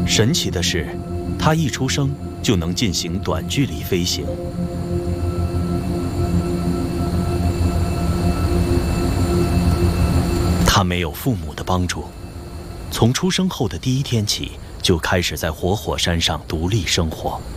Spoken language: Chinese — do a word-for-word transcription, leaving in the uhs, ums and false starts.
神奇的是，他一出生就能进行短距离飞行。他没有父母的帮助，从出生后的第一天起就开始在活火山上独立生活。